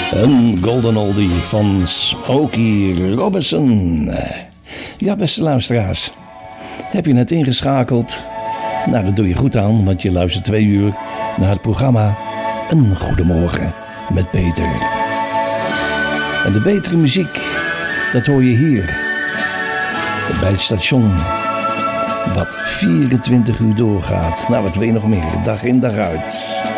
Een golden oldie van Smokey Robinson. Ja, beste luisteraars. Heb je net ingeschakeld? Nou, dat doe je goed aan, want je luistert 2 uur naar het programma Een Goedemorgen met Peter. En de betere muziek, dat hoor je hier. Bij het station. Wat 24 uur doorgaat. Nou, wat wil je nog meer? Dag in, dag uit.